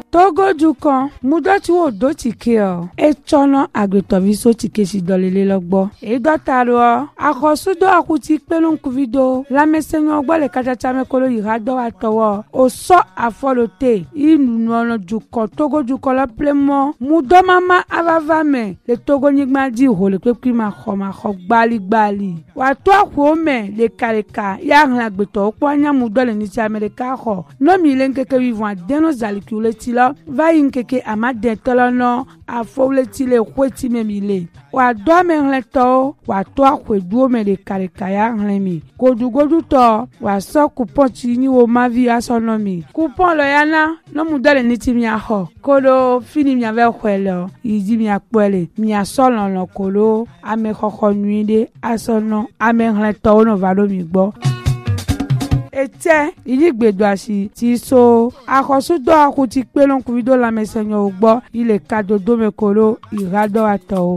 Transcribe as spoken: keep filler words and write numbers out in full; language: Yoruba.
Togo dukan mudoti wo do tike o e chono agbetovi so tike si dolele logbo e dotaro akosudo akuti pelon kuvido la mesenyo gbo le kachacha me kolo irado atowo o so afolote inu no dukan Togo dukan lo plemo mudo mama avava me le Togo nigma di ho le pepi ma kho ma kho gbali gbali wa to akwo me le kareka ya hlan agbeto opo anya mudo le ni ti America kho no mi le nkeke vivant deno zalikule ti va yinkeke amade tolono afole ti le kweti memile wa do me hleto wa to akweduo me le kareka ya hlemi godugodu to wa so coupon ti ni wo mavi asonomi coupon lo yana no mudole ni ti mi aho kolo fini mi ave kwelo idi mi apele mi asolon lo kolo ame khokho nuide asono ame hleto no valo mi gbo ete iligbedo asi ti so akosudo akuti pelon kuvido la mesenyo ugbo ile kadodo mekolo irado ato.